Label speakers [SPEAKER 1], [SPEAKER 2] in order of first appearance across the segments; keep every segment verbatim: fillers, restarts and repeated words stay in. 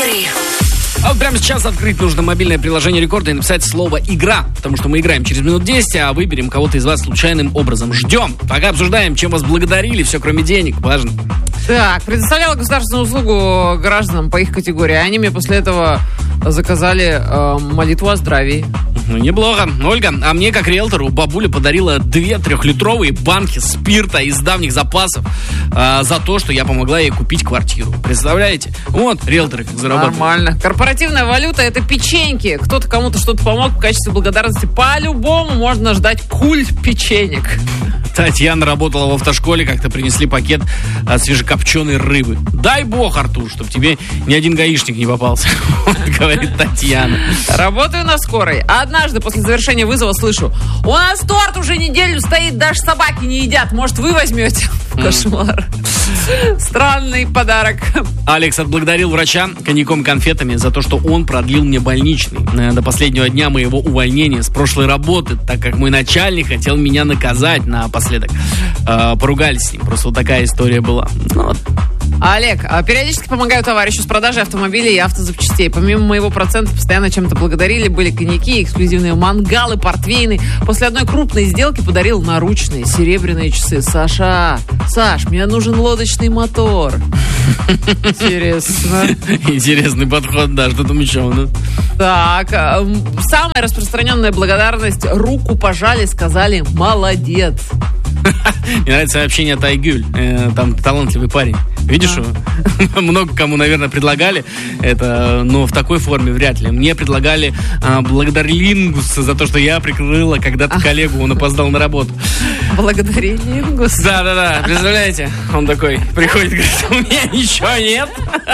[SPEAKER 1] эфире.
[SPEAKER 2] А вот прямо сейчас открыть нужно мобильное приложение Рекорда и написать слово «игра», потому что мы играем через минут десять, а выберем кого-то из вас случайным образом. Ждем. Пока обсуждаем, чем вас благодарили, все кроме денег, важно.
[SPEAKER 3] Так, предоставляла государственную услугу гражданам по их категории. Они мне после этого заказали э, молитву о здравии.
[SPEAKER 2] Ну, неплохо. Ольга, а мне, как риэлтору, бабуля подарила две трехлитровые банки спирта из давних запасов э, за то, что я помогла ей купить квартиру. Представляете? Вот, риэлторы как зарабатывают.
[SPEAKER 3] Нормально. Корпоративная валюта — это печеньки. Кто-то кому-то что-то помог, в качестве благодарности по-любому можно ждать куль печенек.
[SPEAKER 2] Татьяна работала в автошколе, как-то принесли пакет от свежекопченой рыбы. Дай бог, Артур, чтобы тебе ни один гаишник не попался, говорит Татьяна.
[SPEAKER 3] Работаю на скорой. Однажды после завершения вызова слышу: у нас торт уже неделю стоит, даже собаки не едят. Может, вы возьмете? Кошмар. Странный подарок.
[SPEAKER 2] Алекс отблагодарил врача коньяком-конфетами за то, что он продлил мне больничный до последнего дня моего увольнения с прошлой работы, так как мой начальник хотел меня наказать напоследок. Э, поругались с ним. Просто вот такая история была. Ну, вот.
[SPEAKER 3] Олег, периодически помогаю товарищу с продажей автомобилей и автозапчастей. Помимо моего процента постоянно чем-то благодарили. Были коньяки, эксклюзивные мангалы, портвейны. После одной крупной сделки подарил наручные серебряные часы. Саша, Саш, мне нужен лодочный мотор. Интересно.
[SPEAKER 2] Интересный подход, да, что там еще у нас?
[SPEAKER 3] Так, самая распространенная благодарность: руку пожали, сказали «молодец».
[SPEAKER 2] Мне нравится сообщение от Айгуль. Там талантливый парень. Видишь его? А. Много кому, наверное, предлагали это, но в такой форме вряд ли. Мне предлагали а, благодарилингус за то, что я прикрыла когда-то а. коллегу, он опоздал на работу.
[SPEAKER 3] Благодарилингус?
[SPEAKER 2] Да-да-да, представляете? Он такой приходит, говорит: у меня ничего нет.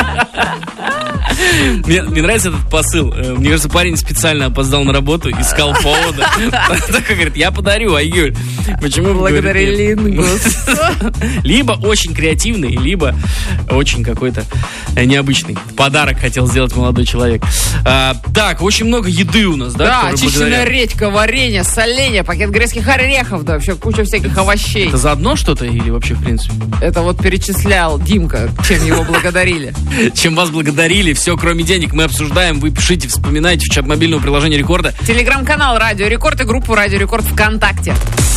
[SPEAKER 2] Мне, мне нравится этот посыл. Мне кажется, парень специально опоздал на работу, искал повода. Такой говорит: я подарю, Айгуль. Почему
[SPEAKER 3] благодарилингус?
[SPEAKER 2] Либо очень креативный, либо очень какой-то необычный подарок хотел сделать молодой человек. А, так, очень много еды у нас, да?
[SPEAKER 3] Да, очищенная редька, варенье, соленье, пакет грецких орехов, да, вообще куча всяких это, овощей.
[SPEAKER 2] Это заодно что-то или вообще в принципе?
[SPEAKER 3] Это вот перечислял Димка, чем его благодарили.
[SPEAKER 2] Чем вас благодарили, все кроме денег мы обсуждаем. Вы пишите, вспоминайте в чат мобильного приложения Рекорда.
[SPEAKER 3] Телеграм-канал Радио Рекорд и группу Радио Рекорд ВКонтакте.